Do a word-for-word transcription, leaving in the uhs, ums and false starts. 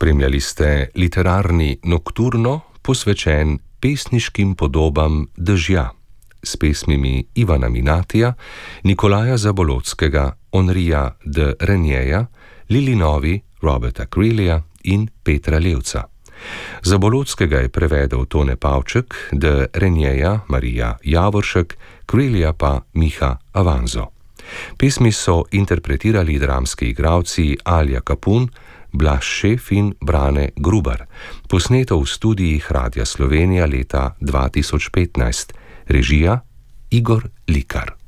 Spremljali ste literarni Nokturno, posvečen pesniškim podobam dežja, s pesmimi Ivana Minatija, Nikolaja Zabolockega, Henrija de Renjeja, Lili Novi, Roberta Greeleyja in Petra Levca. Zabolockega je prevedel Tone Pavček, de Renjeja Marija Javoršek, Greeleyja pa Miha Avanzo. Pesmi so interpretirali dramski igralci Alja Kapun, Blaž Šef in Brane Grubar, posneto v studijih Radia Slovenija leta dva tisoč petnajst, režija Igor Likar.